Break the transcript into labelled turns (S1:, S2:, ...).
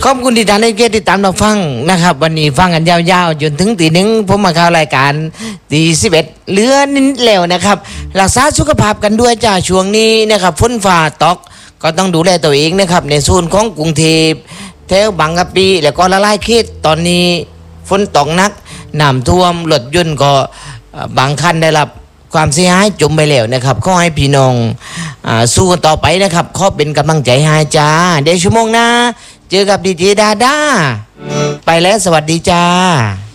S1: ขอบคุณที่ท่านได้เกียรติติดตามเราฟังนะครับวันนี้ฟังกันยาวๆจนถึงตี 1ผมมาเข้ารายการตี 11เหลือนิดแล้วนะครับรักษาสุขภาพกันด้วยจ้าช่วงนี้นะครับฝนฟ้าตกก็ต้องดูแลตัวเองนะครับในโซนของกรุงเทพแถวบางกะปิแล้วก็ละลายเขตตอนนี้ฝนตกหนักน้ำท่วมรถยนต์ก็บางคันได้รับความเสียหายจมไปแล้วนะครับขอให้พี่น้องสู้กันต่อไปนะครับขอเป็นกำลังใจให้จ้าเดี๋ยวชั่วโมงหน้าเจอกับดีเจดาด้าไปแล้วสวัสดีจ้า